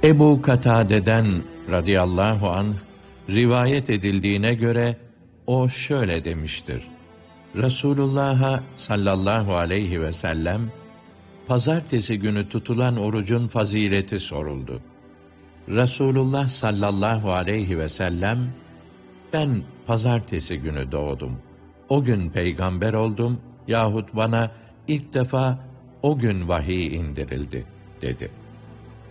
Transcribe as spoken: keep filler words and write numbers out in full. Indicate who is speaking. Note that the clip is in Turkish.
Speaker 1: Ebu Katade'den radıyallahu anh rivayet edildiğine göre o şöyle demiştir: Resulullah'a sallallahu aleyhi ve sellem pazartesi günü tutulan orucun fazileti soruldu. Resulullah sallallahu aleyhi ve sellem, ben pazartesi günü doğdum, o gün peygamber oldum yahut bana ilk defa o gün vahiy indirildi dedi.